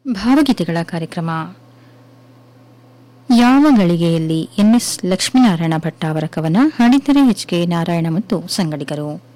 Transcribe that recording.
ಭಾವಗೀತೆಗಳ ಕಾರ್ಯಕ್ರಮ. ಯಾವ ಗಳಿಗೆಯಲ್ಲಿ ಎನ್ಎಸ್ ಲಕ್ಷ್ಮೀನಾರಾಯಣ ಭಟ್ಟ ಅವರ ಕವನ ಹಾಡಿದರೆ ಎಚ್ ಕೆ ನಾರಾಯಣ ಮತ್ತು ಸಂಗಡಿಗರು.